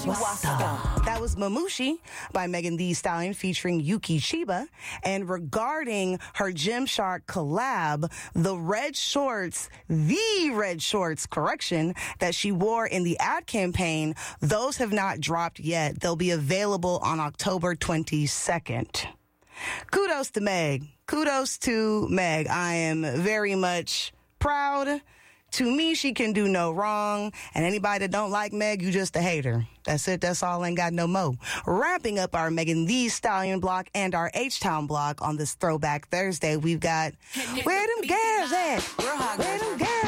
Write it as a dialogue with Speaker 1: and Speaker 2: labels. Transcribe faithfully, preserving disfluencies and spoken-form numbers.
Speaker 1: Wasta. That was Mamushi by Megan Thee Stallion featuring Yuki Chiba. And regarding her Gymshark collab, the red shorts, the red shorts, correction, that she wore in the ad campaign, those have not dropped yet. They'll be available on October twenty-second. Kudos to Meg. Kudos to Meg. I am very much proud. To me, she can do no wrong. And anybody that don't like Meg, you just a hater. That's it. That's all. Ain't got no mo. Wrapping up our Megan Thee Stallion block and our H-Town block on this Throwback Thursday, we've got Where Them Girls At? Where Them Girls